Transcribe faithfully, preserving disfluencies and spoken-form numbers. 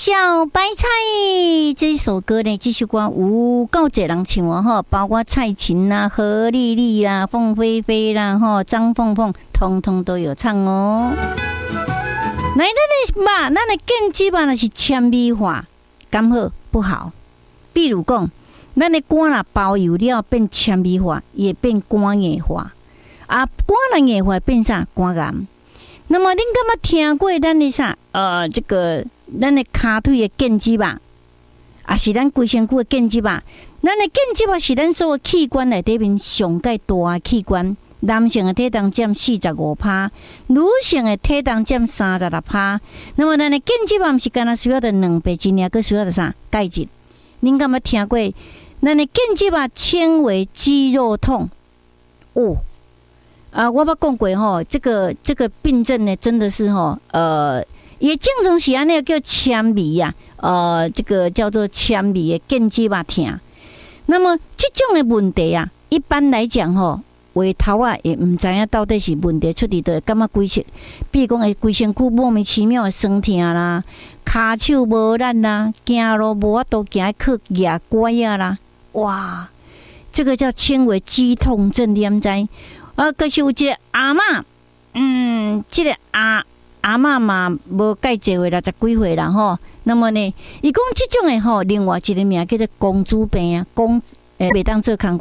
小白菜这首歌呢，这首歌有够多人唱哦吼，包括蔡琴啦、何丽丽啦、凤飞飞啦、吼张凤凤，通通都有唱哦。那咱的肉，咱的建鸡肉那是纤维化，敢好不好？比如讲，咱的肝啦包油了变纤维化，也变肝硬化，啊，肝啦硬化变啥？肝癌。那么，恁敢捌听过咱的啥？呃，这个咱的骹腿的腱肌吧，啊是咱规身躯的腱肌吧。咱的腱肌吧是咱所有器官内底面上介大的器官。男性的体重占四十五趴，女性的体重占三十六趴。那么，咱的腱肌吧，毋是干那需要的蛋白质尔，佮需要的啥钙质？恁敢捌听过？咱的腱肌吧纤维肌肉痛哦。啊，我捌讲过吼，这个这个病症呢，真的是吼，呃，也正常是安尼叫纤维呀，呃，这个叫做纤维的腱肌肉痛。那么这种的问题啊，一般来讲吼，回头啊也唔知影到底是问题出伫倒，感觉规身，比如讲会规身躯莫名其妙的酸痛啦，骹手无力啦，行路无法度行，去牙拐啊啦，哇，这个叫纤维肌痛症，你毋知？啊，可是有一个阿嬷，嗯，这个阿阿嬷嘛无介济岁，六十几岁啦吼。那么呢，伊讲这种的吼，另外一个名叫做公主病啊，公诶，袂当做工。